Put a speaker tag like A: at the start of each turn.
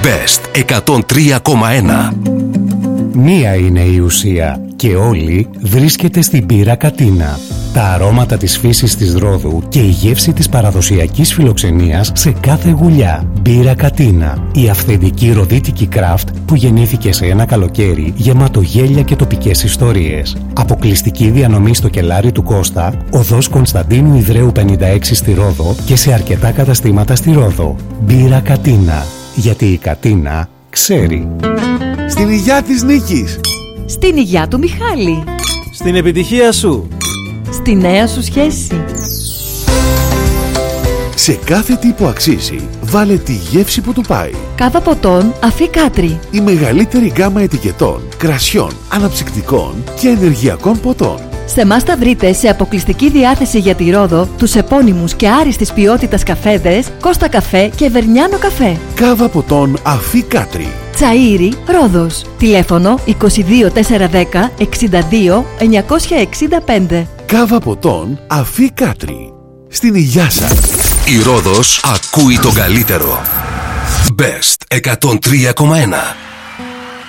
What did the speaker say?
A: Best 103,1.
B: Μία είναι η ουσία και όλη βρίσκεται στην μπύρα Κατίνα. Τα αρώματα της φύσης της Ρόδου και η γεύση της παραδοσιακής φιλοξενίας σε κάθε γουλιά. Μπύρα Κατίνα, η αυθεντική ροδίτικη κράφτ που γεννήθηκε σε ένα καλοκαίρι γεμάτο γέλια και τοπικές ιστορίες. Αποκλειστική διανομή στο κελάρι του Κώστα, οδός Κωνσταντίνου Ιδραίου 56 στη Ρόδο και σε αρκετά καταστήματα στη Ρόδο. Μπύρα Κατίνα, γιατί η Κατίνα ξέρει.
C: Στην υγειά της Νίκης.
D: Στην υγειά του Μιχάλη.
E: Στην επιτυχία σου.
D: Στη νέα σου σχέση.
C: Σε κάθε τι που αξίζει, βάλε τη γεύση που του πάει.
D: Κάβα ποτών Αφή Κάτρι.
C: Η μεγαλύτερη γκάμα ετικετών, κρασιών, αναψυκτικών και ενεργειακών ποτών.
D: Σε εμάς θα βρείτε σε αποκλειστική διάθεση για τη Ρόδο τους επώνυμους και άριστης ποιότητας καφέδες Κώστα Καφέ και Βερνιάνο Καφέ.
C: Κάβα ποτών Αφή Κάτρι.
D: Τσαΐρι, Ρόδος. Τηλέφωνο 22 410 62 965.
C: Κάβα ποτών Αφή Κάτρι. Στην υγειά σας.
A: Η Ρόδος ακούει τον καλύτερο. Best 103,1.